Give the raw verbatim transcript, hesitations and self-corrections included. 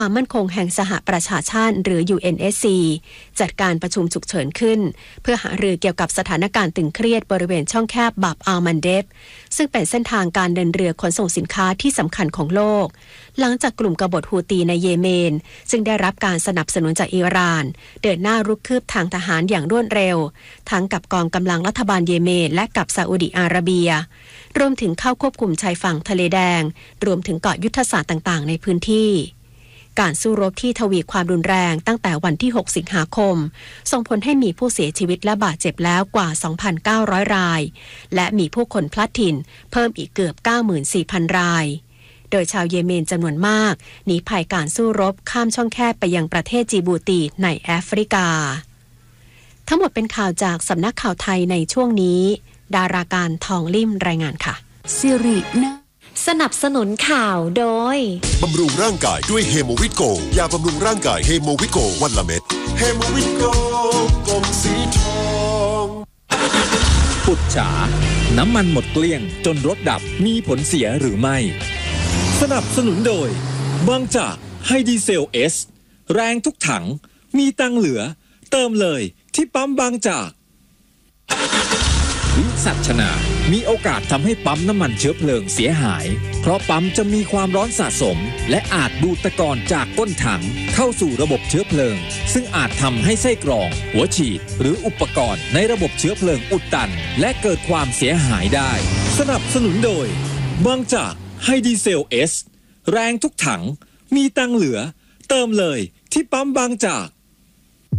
ความมั่นคงแห่งสหประชาชาติหรือ ยู เอ็น เอส ซี จัดการประชุมฉุกเฉินขึ้นเพื่อหารือเกี่ยวกับสถานการณ์ตึงเครียดบริเวณช่องแคบบับอัลมันเดบซึ่งเป็นเส้นทางการเดินเรือขนส่งสินค้าที่สำคัญของโลกหลังจากกลุ่มกบฏฮูตีในเยเมนซึ่งได้รับการสนับสนุนจากอิหร่านเดินหน้ารุกคืบทางทหารอย่างรวดเร็วทั้งกับกองกำลังรัฐบาลเยเมนและกับซาอุดิอาระเบียรวมถึงเข้าควบคุมชายฝั่งทะเลแดงรวมถึงเกาะยุทธศาสตร์ต่างๆในพื้นที่การสู้รบที่ทวีความรุนแรงตั้งแต่วันที่หกสิงหาคมส่งผลให้มีผู้เสียชีวิตและบาดเจ็บแล้วกว่า สองพันเก้าร้อย รายและมีผู้คนพลัดถิ่นเพิ่มอีกเกือบ เก้าหมื่นสี่พัน รายโดยชาวเยเมนจำนวนมากหนีภัยการสู้รบข้ามช่องแคบไปยังประเทศจิบูตีในแอฟริกาทั้งหมดเป็นข่าวจากสำนักข่าวไทยในช่วงนี้ดาราการทองลิ่มรายงานค่ะสิรินะสนับสนุนข่าวโดยบำรุงร่างกายด้วยเฮโมวิโกยาบำรุงร่างกายเฮโมวิโกวันละเม็ดเฮโมวิโกกลมสีทองปุจฉาน้ำมันหมดเกลี้ยงจนรถดับมีผลเสียหรือไม่สนับสนุนโดยบางจากไฮดีเซลเอสแรงทุกถังมีตังเหลือเติมเลยที่ปั๊มบางจากวิสัชนามีโอกาสทำให้ปั๊มน้ำมันเชื้อเพลิงเสียหายเพราะปั๊มจะมีความร้อนสะสมและอาจดูดตะกอนจากก้นถังเข้าสู่ระบบเชื้อเพลิงซึ่งอาจทำให้ไส้กรองหัวฉีดหรืออุปกรณ์ในระบบเชื้อเพลิงอุดตันและเกิดความเสียหายได้สนับสนุนโดยบางจากไฮดีเซลเอสแรงทุกถังมีตังเหลือเติมเลยที่ปั๊มบางจาก